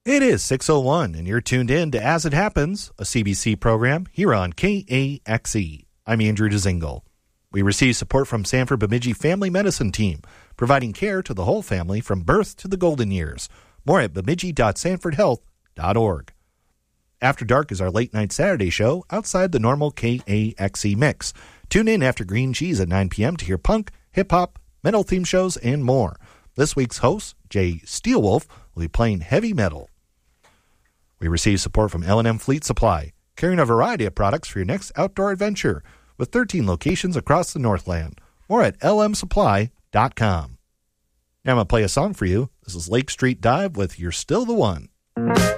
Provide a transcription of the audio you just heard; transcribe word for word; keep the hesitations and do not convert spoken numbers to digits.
It is six oh one, and you're tuned in to As It Happens, a C B C program here on K A X E. I'm Andrew DeZingle. We receive support from Sanford Bemidji Family Medicine Team, providing care to the whole family from birth to the golden years. More at bemidji dot sanford health dot org. After Dark is our late-night Saturday show outside the normal K A X E mix. Tune in after Green Cheese at nine p.m. to hear punk, hip-hop, metal theme shows, and more. This week's host, Jay Steelwolf, will be playing heavy metal. We receive support from L and M Fleet Supply, carrying a variety of products for your next outdoor adventure, with thirteen locations across the Northland. More at l m supply dot com. Now I'm going to play a song for you. This is Lake Street Dive with You're Still the One.